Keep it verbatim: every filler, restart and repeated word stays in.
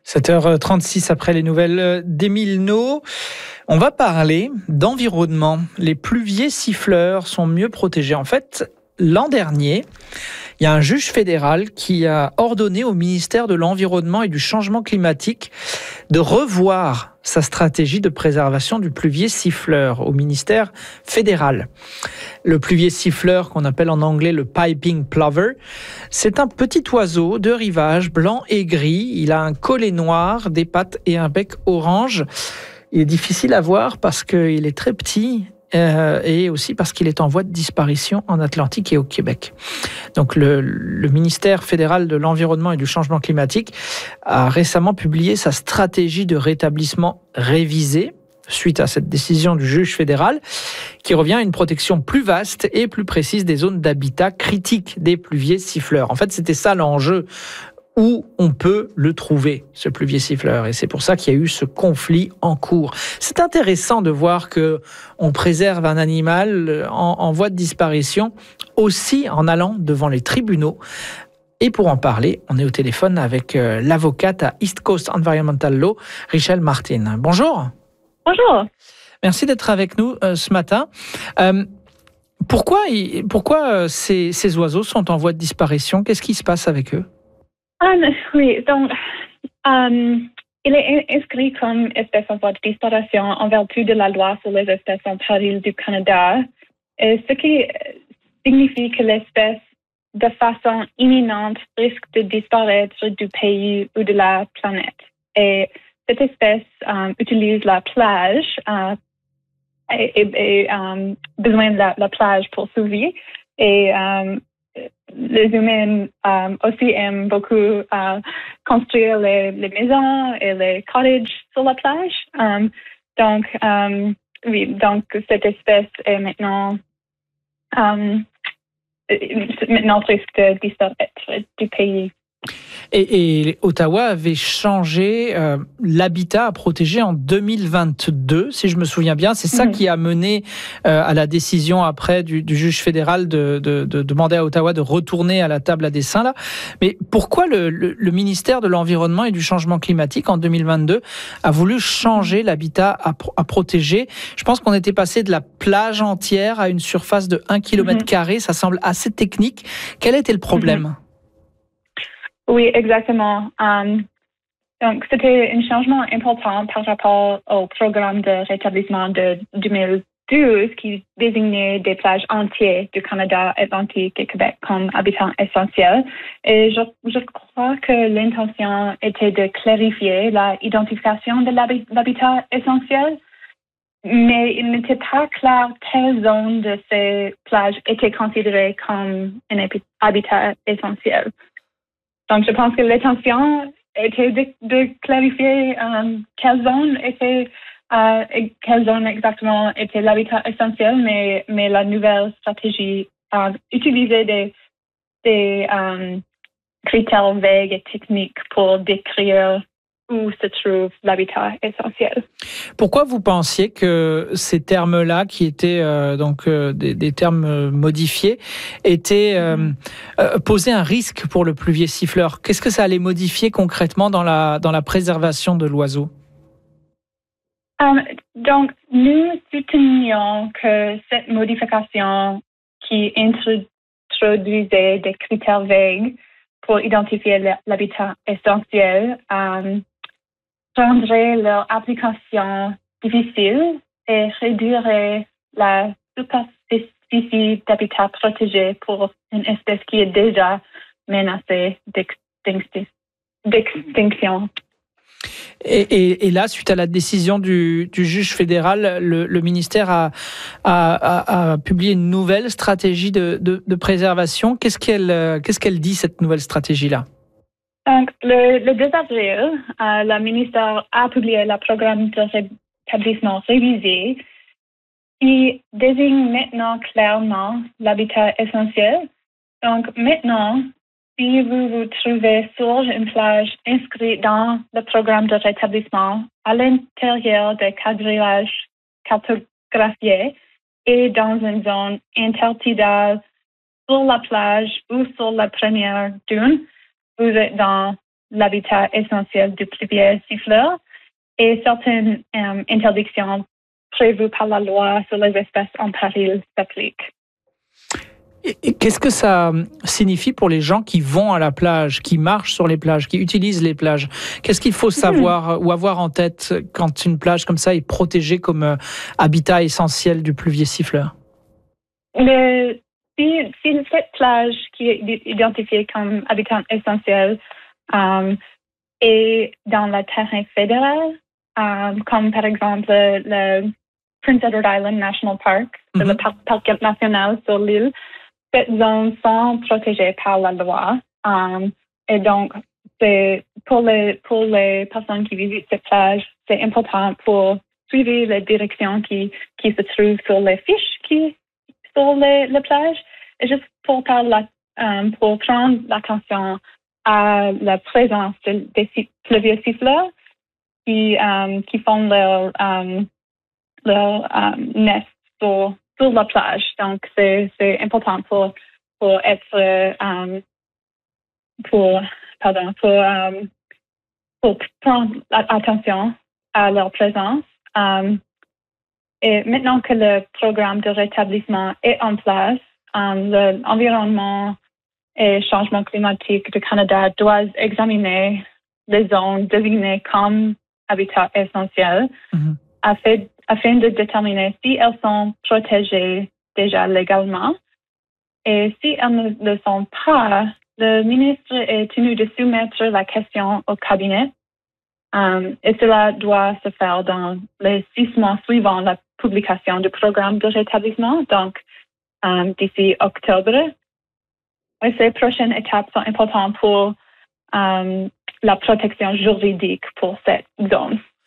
sept heures trente-six après les nouvelles d'Émile No. On va parler d'environnement. Les pluviers siffleurs sont mieux protégés. En fait, l'an dernier, il y a un juge fédéral qui a ordonné au ministère de l'Environnement et du Changement climatique de revoir sa stratégie de préservation du pluvier siffleur au ministère fédéral. Le pluvier siffleur, qu'on appelle en anglais le piping plover, c'est un petit oiseau de rivage blanc et gris. Il a un collet noir, des pattes et un bec orange. Il est difficile à voir parce qu'il est très petit euh, et aussi parce qu'il est en voie de disparition en Atlantique et au Québec. Donc le, le ministère fédéral de l'Environnement et du Changement climatique a récemment publié sa stratégie de rétablissement révisée suite à cette décision du juge fédéral qui revient à une protection plus vaste et plus précise des zones d'habitat critiques des pluviers siffleurs. En fait, c'était ça l'enjeu. Où on peut le trouver, ce pluvier siffleur. Et c'est pour ça qu'il y a eu ce conflit en cours. C'est intéressant de voir qu'on préserve un animal en, en voie de disparition, aussi en allant devant les tribunaux. Et pour en parler, on est au téléphone avec euh, l'avocate à East Coast Environmental Law, Richelle Martin. Bonjour. Bonjour. Merci d'être avec nous euh, ce matin. Euh, pourquoi pourquoi euh, ces, ces oiseaux sont en voie de disparition? Qu'est-ce qui se passe avec eux? Um, oui, donc, um, il est inscrit comme espèce en voie de disparition en vertu de la loi sur les espèces en péril du Canada, et ce qui signifie que l'espèce, de façon imminente, risque de disparaître du pays ou de la planète. Et cette espèce um, utilise la plage uh, et, et, et um, besoin de la, la plage pour survivre. Et um, les humains um, aussi aiment beaucoup uh, construire les, les maisons et les cottages sur la plage. Um, donc, um, oui, donc cette espèce est maintenant, um, maintenant risque de disparaître du pays. Et, et Ottawa avait changé euh, l'habitat à protéger en deux mille vingt-deux, si je me souviens bien. C'est ça mmh. qui a mené euh, à la décision après du, du juge fédéral de, de, de demander à Ottawa de retourner à la table à dessin. Là. Mais pourquoi le, le, le ministère de l'Environnement et du Changement climatique, en deux mille vingt-deux, a voulu changer l'habitat à, à protéger? Je pense qu'on était passé de la plage entière à une surface de un kilomètre carré. Mmh. Ça semble assez technique. Quel était le problème? Mmh. Oui, exactement. Um, donc, c'était un changement important par rapport au programme de rétablissement de deux mille douze qui désignait des plages entières du Canada, Atlantique et Québec comme habitats essentiels. Et je, je crois que l'intention était de clarifier l'identification de l'habitat essentiel, mais il n'était pas clair quelle zone de ces plages était considérée comme un habitat essentiel. Donc, je pense que l'intention était de, de clarifier um, quelle zone était, uh, quelle zone exactement était l'habitat essentiel, mais, mais la nouvelle stratégie uh, utilisait des, des um, critères vagues et techniques pour décrire où se trouve l'habitat essentiel. Pourquoi vous pensiez que ces termes-là, qui étaient euh, donc euh, des, des termes modifiés, étaient euh, euh, posaient un risque pour le pluvier siffleur? Qu'est-ce que ça allait modifier concrètement dans la dans la préservation de l'oiseau? Um, donc, nous soutenions que cette modification qui introduisait des critères vagues pour identifier l'habitat essentiel um, rendrait leur application difficile et réduirait la superficie d'habitat protégé pour une espèce qui est déjà menacée d'extinction. Et, et, et là, suite à la décision du, du juge fédéral, le, le ministère a, a, a, a publié une nouvelle stratégie de, de, de préservation. Qu'est-ce qu'elle, qu'est-ce qu'elle dit, cette nouvelle stratégie-là? Donc, le, le deux avril, euh, le ministère a publié le programme de rétablissement révisé qui désigne maintenant clairement l'habitat essentiel. Donc, maintenant, si vous vous trouvez sur une plage inscrite dans le programme de rétablissement à l'intérieur des quadrillages cartographiés et dans une zone intertidale sur la plage ou sur la première dune, vous êtes dans l'habitat essentiel du pluvieux siffleur et certaines euh, interdictions prévues par la loi sur les espèces en péril s'appliquent. Et qu'est-ce que ça signifie pour les gens qui vont à la plage, qui marchent sur les plages, qui utilisent les plages? Qu'est-ce qu'il faut savoir mmh. ou avoir en tête quand une plage comme ça est protégée comme habitat essentiel du pluvieux siffleur? Le, si, si cette plage qui est identifiée comme habitat essentiel um, est dans le terrain fédéral, um, comme par exemple le Prince Edward Island National Park, mm-hmm. le parc, parc national sur l'île, cette zone sont protégées par la loi. Um, et donc, c'est pour les, pour les personnes qui visitent cette plage, c'est important pour suivre les directions qui, qui se trouvent sur les fiches qui sur les, les plages. Et juste pour, la, um, pour prendre l'attention à la présence de, des pluvieux siffleurs qui, um, qui font leur, um, leur um, nest sur sur la plage. Donc, c'est, c'est important pour, pour être, um, pour, pardon, pour, um, pour prendre attention à leur présence. Um, et maintenant que le programme de rétablissement est en place, um, l'environnement et changement climatique du Canada doit examiner les zones désignées comme habitat essentiel mm-hmm. afin afin de déterminer si elles sont protégées déjà légalement. Et si elles ne le sont pas, le ministre est tenu de soumettre la question au cabinet. Um, et cela doit se faire dans les six mois suivant la publication du programme de rétablissement, donc um, d'ici octobre. Et ces prochaines étapes sont importantes pour um, la protection juridique pour cette zone.